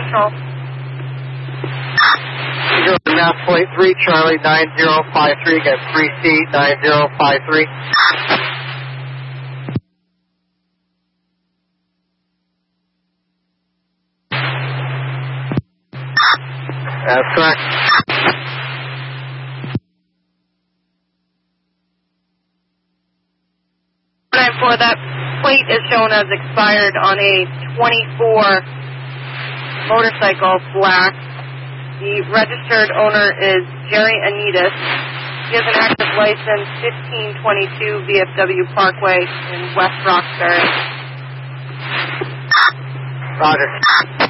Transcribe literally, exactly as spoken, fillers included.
control. Zero Mass Plate three Charlie nine zero five three, get three C nine zero five three. That's correct. nine four, that plate is shown as expired on a twenty-four motorcycle, black. The registered owner is Jerry Anitas. He has an active license, fifteen twenty-two V F W Parkway in West Roxbury. Roger.